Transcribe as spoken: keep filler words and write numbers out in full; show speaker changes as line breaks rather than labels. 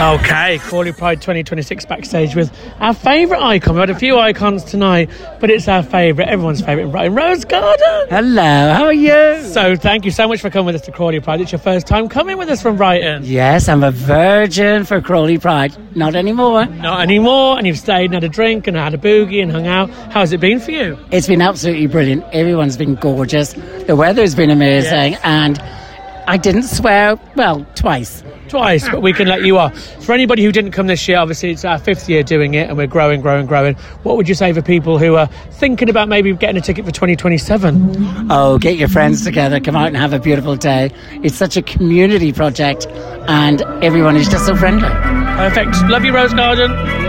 Okay, Crawley Pride twenty twenty-six backstage with our favourite icon. We had a few icons tonight, but it's our favourite, everyone's favourite, Brighton Rose Garden.
Hello, how are you?
So thank you so much for coming with us to Crawley Pride. It's your first time coming with us from Brighton.
Yes, I'm a virgin for Crawley Pride. Not anymore.
Not anymore, and you've stayed and had a drink and had a boogie and hung out. How's it been for you?
It's been absolutely brilliant. Everyone's been gorgeous. The weather's been amazing,
Yes.
and I didn't swear, well, twice.
Twice, but we can let you off. For anybody who didn't come this year, obviously it's our fifth year doing it and we're growing, growing, growing. What would you say for people who are thinking about maybe getting a ticket for twenty twenty-seven?
Oh, get your friends together, come out and have a beautiful day. It's such a community project and everyone is just so friendly.
Perfect. Love you, Rose Garden.